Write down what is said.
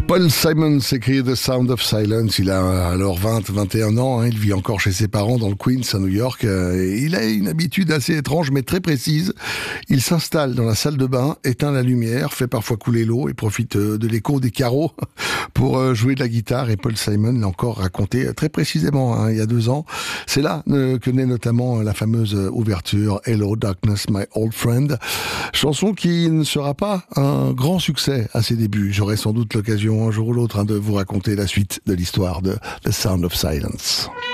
Paul Simon s'écrit The Sound of Silence. Il a alors 21 ans. Il vit encore chez ses parents dans le Queens à New York. Il a une habitude assez étrange mais très précise. Il s'installe dans la salle de bain, éteint la lumière, fait parfois couler l'eau et profite de l'écho des carreaux pour jouer de la guitare. Et Paul Simon l'a encore raconté très précisément il y a 2 ans. C'est là que naît notamment la fameuse ouverture Hello Darkness My Old Friend. Chanson qui ne sera pas un grand succès à ses débuts. J'aurai sans doute l'occasion un jour ou l'autre de vous raconter la suite de l'histoire de The Sound of Silence.